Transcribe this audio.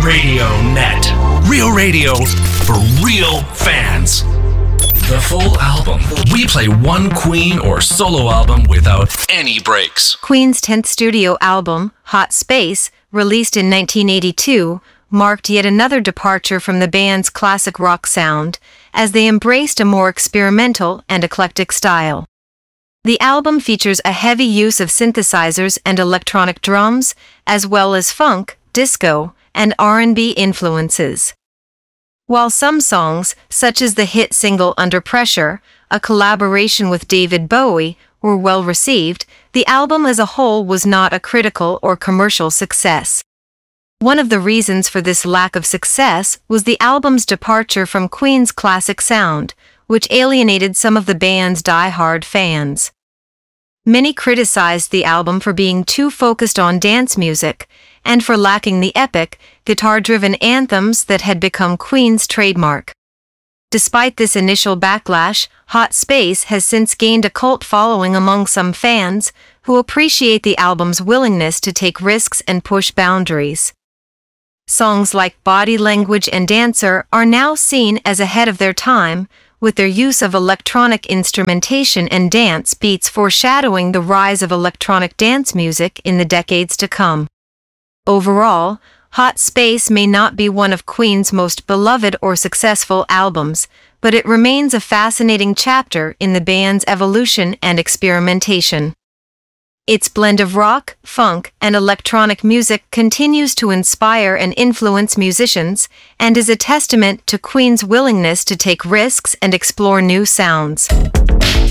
Radio Net. Real radio for real fans. The full album. We play one Queen or solo album without any breaks. Queen's 10th studio album, Hot Space, released in 1982, marked yet another departure from the band's classic rock sound, as they embraced a more experimental and eclectic style. The album features a heavy use of synthesizers and electronic drums, as well as funk, disco, and R&B influences. While some songs, such as the hit single Under Pressure, a collaboration with David Bowie, were well received, the album as a whole was not a critical or commercial success. One of the reasons for this lack of success was the album's departure from Queen's classic sound, which alienated some of the band's die-hard fans. Many criticized the album for being too focused on dance music, and for lacking the epic, guitar-driven anthems that had become Queen's trademark. Despite this initial backlash, Hot Space has since gained a cult following among some fans, who appreciate the album's willingness to take risks and push boundaries. Songs like Body Language and Dancer are now seen as ahead of their time, with their use of electronic instrumentation and dance beats foreshadowing the rise of electronic dance music in the decades to come. Overall, Hot Space may not be one of Queen's most beloved or successful albums, but it remains a fascinating chapter in the band's evolution and experimentation. Its blend of rock, funk, and electronic music continues to inspire and influence musicians, and is a testament to Queen's willingness to take risks and explore new sounds.